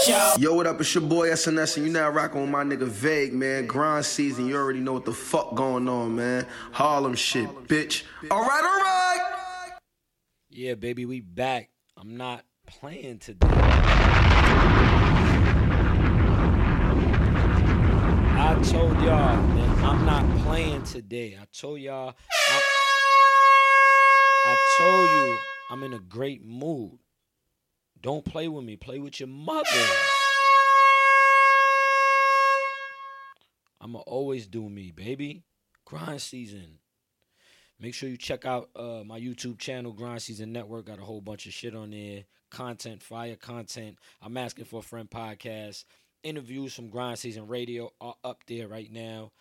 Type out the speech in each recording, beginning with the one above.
Yo, what up? It's your boy SNS, and you now rocking with my nigga Vague, man. Grind season, you already know what the fuck going on, man. Harlem shit, bitch. All right. Yeah, baby, we back. I'm not playing today. I told y'all that I'm not playing today. I told y'all, I told you I'm in a great mood. Don't play with me. Play with your mother. I'ma always do me, baby. Grind season. Make sure you check out my YouTube channel, Grind Season Network. Got a whole bunch of shit on there. Content, fire content. I'm Asking for a Friend podcast. Interviews from Grind Season Radio are up there right now.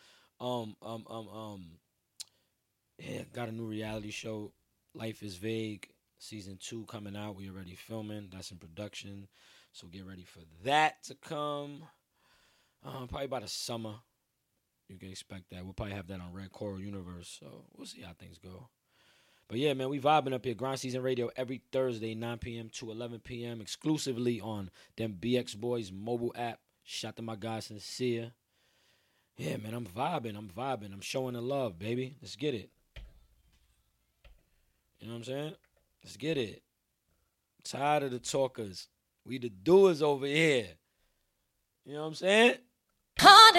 Yeah, got a new reality show, Life is Vague. Season 2 coming out. We already filming. That's in production. So get ready for that to come. Probably by the summer. You can expect that. We'll probably have that on Red Coral Universe. So we'll see how things go. But yeah, man, we vibing up here. Grind Season Radio every Thursday, 9 p.m. to 11 p.m. exclusively on them BX Boys mobile app. Shout to my guy Sincere. Yeah, man, I'm vibing. I'm showing the love, baby. Let's get it. You know what I'm saying? Let's get it. Tired of the talkers. We the doers over here. You know what I'm saying?